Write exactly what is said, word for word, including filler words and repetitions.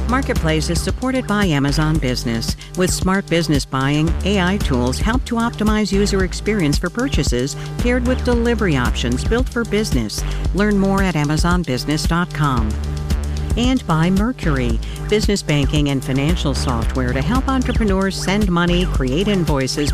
Marketplace is supported by Amazon Business. With smart business buying, A I tools help to optimize user experience for purchases paired with delivery options built for business. Learn more at amazon business dot com. And by Mercury, business banking and financial software to help entrepreneurs send money, create invoices,